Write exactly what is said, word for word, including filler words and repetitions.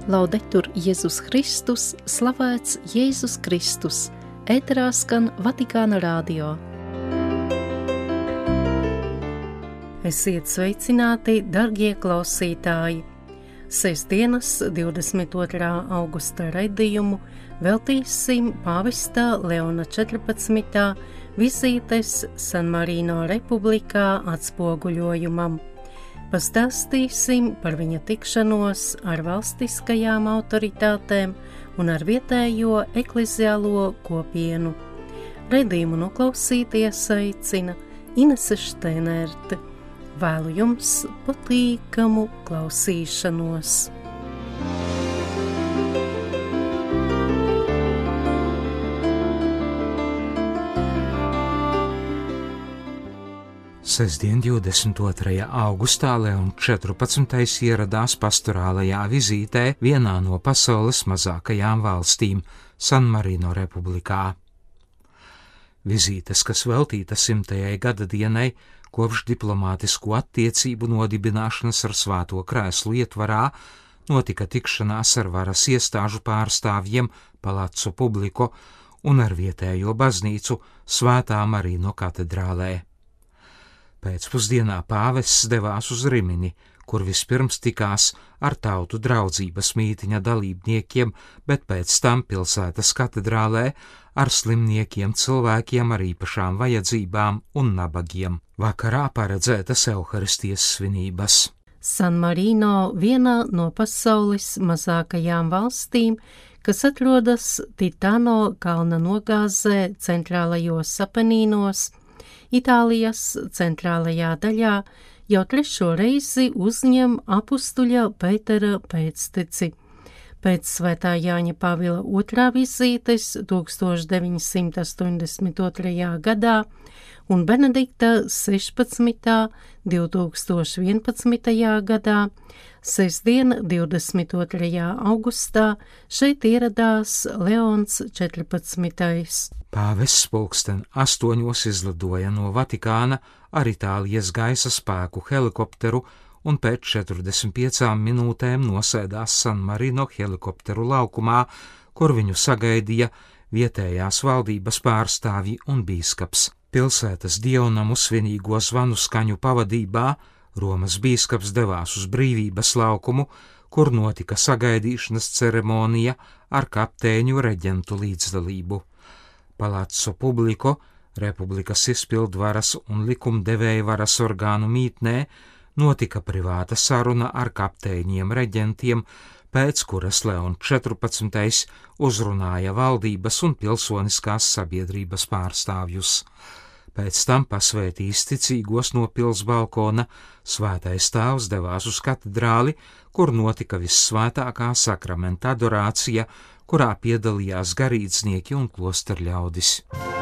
Laudetur Jēzus Kristus, slavēts Jēzus Kristus, ēterā skan Vatikāna radio. Esiet sveicināti, dargie klausītāji! Sestdienas divdesmit otrā augusta raidījumu veltīsim pāvesta Leona četrpadsmitā vizītes San Marino republikā atspoguļojumam. Pastāstīsim par viņa tikšanos ar valstiskajām autoritātēm un ar vietējo ekleziālo kopienu. Raidījumu noklausīties aicina Inese Šteinerte. Vēlu jums patīkamu klausīšanos. Sestdien, divdesmit otrajā augustā Leons četrpadsmitais ieradās pastorālajā vizītē vienā no pasaules mazākajām valstīm – San Marino republikā. Vizītes, kas veltīta simtajai gada dienai, kopš diplomātisku attiecību nodibināšanas ar Svēto krēslu ietvarā, notika tikšanās ar varas iestāžu pārstāvjiem Palazzo Publico un ar vietējo baznīcu Svētā Marino katedrālē. Pēcpusdienā pāvests devās uz Rimini, kur vispirms tikās ar tautu draudzības mītiņa dalībniekiem, bet pēc tam pilsētas katedrālē ar slimniekiem, cilvēkiem ar īpašām vajadzībām un nabagiem. Vakarā paredzētas Euharistijas svinības. San Marino vienā no pasaules mazākajām valstīm, kas atrodas Titano kalna nogāzē centrālajos Apenīnos, Itālijas centrālajā daļā, jau trešo reizi uzņem apustuļa Pētera pēcteci. Pēc Svētā Jāņa Pāvila otrā vizītes tūkstoš deviņsimt astoņdesmit otrajā gadā un Benedikta sešpadsmitā divtūkstoš vienpadsmitajā gadā, sestdien, divdesmit otrajā augustā, šeit ieradās Leons četrpadsmitais. Pāvests pulksten astoņos izlidoja no Vatikāna ar Itālijas gaisa spēku helikopteru un pēc četrdesmit piecām minūtēm nosēdās San Marino helikopteru laukumā, kur viņu sagaidīja vietējās valdības pārstāvji un bīskaps. Pilsētas dievnamu svinīgo zvanu skaņu pavadībā Romas bīskaps devās uz Brīvības laukumu, kur notika sagaidīšanas ceremonija ar kapteiņu reģentu līdzdalību. Palazzo Publico, republikas izpildvaras un likumdevēja varas orgānu mītnē, notika privāta saruna ar kapteiņiem reģentiem, pēc kuras Leons četrpadsmitais uzrunāja valdības un pilsoniskās sabiedrības pārstāvjus. Pēc tam pasvētījis ticīgos no pils balkona, svētais tēvs devās uz katedrāli, kur notika vissvētākā sakramenta adorācija, kurā piedalījās garīdznieki un klosterļaudis.